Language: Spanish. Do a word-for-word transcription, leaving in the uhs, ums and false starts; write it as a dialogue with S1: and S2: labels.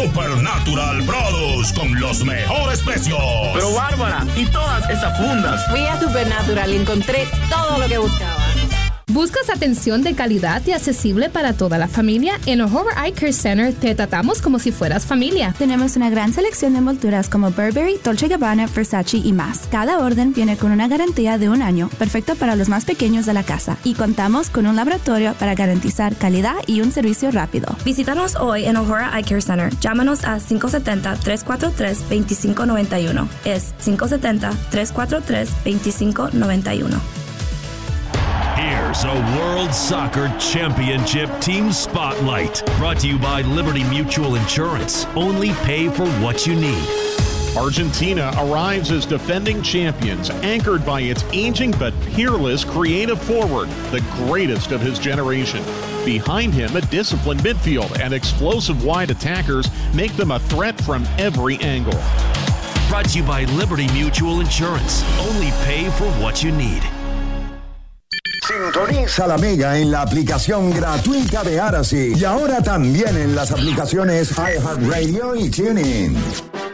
S1: Supernatural Produce con los mejores precios.
S2: Pero Bárbara, ¿y todas esas fundas?
S3: Fui a Supernatural y encontré todo lo que buscaba.
S4: ¿Buscas atención de calidad y accesible para toda la familia? En O'Hara Eye Care Center te tratamos como si fueras familia.
S5: Tenemos una gran selección de envolturas como Burberry, Dolce and Gabbana, Versace y más. Cada orden viene con una garantía de un año, perfecto para los más pequeños de la casa. Y contamos con un laboratorio para garantizar calidad y un servicio rápido.
S6: Visítanos hoy en O'Hara Eye Care Center. Llámanos a cinco siete cero, tres cuatro tres, dos cinco nueve uno. Es cinco siete cero, tres cuatro tres, dos cinco nueve uno.
S7: Here's a World Soccer Championship Team Spotlight, brought to you by Liberty Mutual Insurance. Only pay for what you need.
S8: Argentina arrives as defending champions, anchored by its aging but peerless creative forward, the greatest of his generation. Behind him, a disciplined midfield and explosive wide attackers make them a threat from every angle.
S7: Brought to you by Liberty Mutual Insurance. Only pay for what you need.
S9: Sintoniza la Mega en la aplicación gratuita de Aracy y ahora también en las aplicaciones iHeartRadio y TuneIn.